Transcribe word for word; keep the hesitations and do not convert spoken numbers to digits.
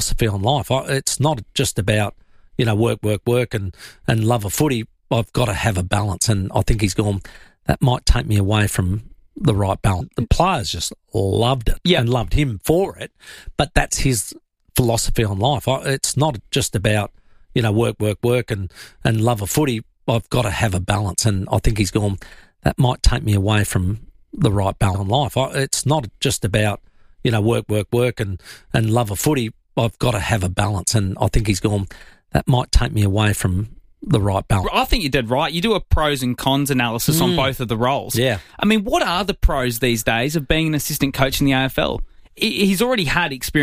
philosophy on life. I, it's not just about, you know, work, work, work and, and love of footy. I've got to have a balance, and I think he's gone, that might take me away from the right balance. The players just loved it yeah. and loved him for it, but that's his philosophy on life. I, it's not just about, you know, work, work, work and, and love of footy. I've got to have a balance, and I think he's gone, that might take me away from the right balance in life. I, it's not just about, you know, work, work, work and, and love of footy. I've got to have a balance, and I think he's gone, that might take me away from the right balance. I think you did right. You do a pros and cons analysis mm. on both of the roles. Yeah. I mean, what are the pros these days of being an assistant coach in the A F L? He's already had experience